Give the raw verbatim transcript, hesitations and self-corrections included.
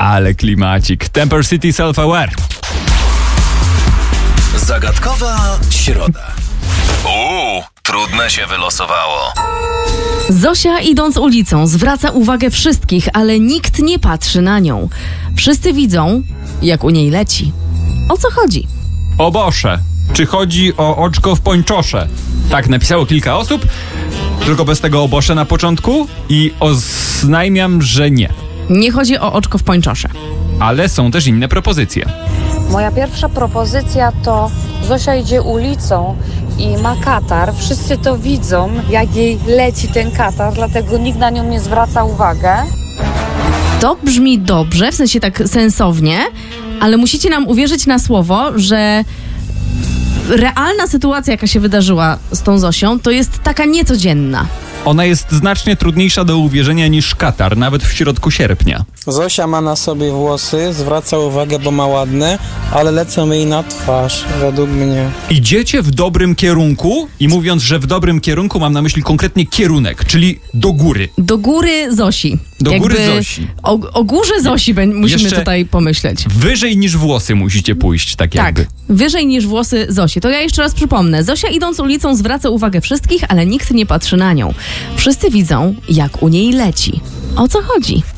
Ale klimacik. Temper City Self-Aware. Zagadkowa środa. Uuu, trudne się wylosowało. Zosia, idąc ulicą, zwraca uwagę wszystkich, ale nikt nie patrzy na nią. Wszyscy widzą, jak u niej leci. O co chodzi? O Bosze. Czy chodzi o oczko w pończosze? Tak napisało kilka osób, tylko bez tego o Bosze na początku i oznajmiam, że nie. Nie chodzi o oczko w pończosze. Ale są też inne propozycje. Moja pierwsza propozycja to Zosia idzie ulicą i ma katar. Wszyscy to widzą, jak jej leci ten katar, dlatego nikt na nią nie zwraca uwagi. To brzmi dobrze, w sensie tak sensownie, ale musicie nam uwierzyć na słowo, że realna sytuacja, jaka się wydarzyła z tą Zosią, to jest taka niecodzienna. Ona jest znacznie trudniejsza do uwierzenia niż katar, nawet w środku sierpnia. Zosia ma na sobie włosy, zwraca uwagę, bo ma ładne, ale lecą jej na twarz, według mnie. Idziecie w dobrym kierunku i mówiąc, że w dobrym kierunku mam na myśli konkretnie kierunek, czyli do góry. Do góry Zosi. Do Jakby góry Zosi. O, o górze Zosi be- musimy Jeszcze tutaj pomyśleć. Wyżej niż włosy musicie pójść, tak jakby. Tak, wyżej niż włosy Zosi. To ja jeszcze raz przypomnę. Zosia idąc ulicą zwraca uwagę wszystkich, ale nikt nie patrzy na nią. Wszyscy widzą, jak u niej leci. O co chodzi?